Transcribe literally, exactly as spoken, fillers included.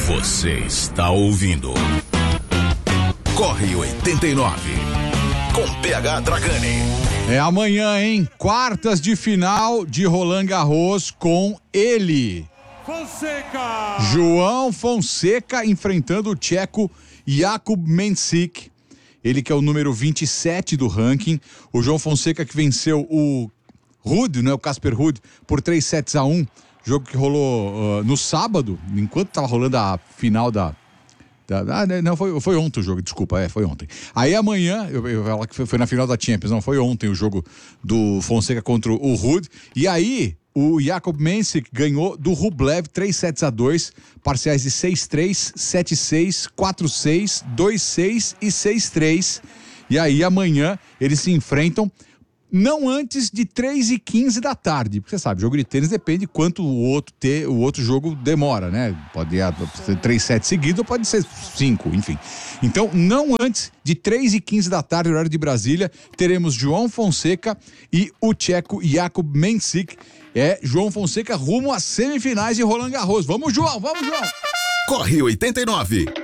Você está ouvindo Corre oitenta e nove com P H Dragani. É amanhã, hein? Quartas de final de Roland Garros com ele. Fonseca! João Fonseca enfrentando o tcheco Jakub Mensik. Ele que é o número vinte e sete do ranking. O João Fonseca que venceu o Ruud, né? O Casper Ruud por três sets a um. Jogo que rolou uh, no sábado, enquanto tava rolando a final da... da ah, não, foi, foi ontem o jogo, desculpa, é, foi ontem. Aí amanhã, eu, eu falo que foi, foi na final da Champions, não, foi ontem o jogo do Fonseca contra o Ruud. E aí, o Jakub Mensik ganhou do Rublev três sets a dois, parciais de seis três, sete seis, quatro seis, dois seis e seis três. E aí amanhã eles se enfrentam não antes de três e quinze da tarde, porque você sabe, jogo de tênis depende de quanto o outro, ter, o outro jogo demora, né? Pode ser três sets seguidos ou pode ser cinco, enfim. Então, não antes de três e quinze da tarde, horário de Brasília, teremos João Fonseca e o tcheco Jakub Mensik. É, João Fonseca rumo às semifinais de Roland Garros. Vamos, João, vamos, João! Corre oitenta e nove.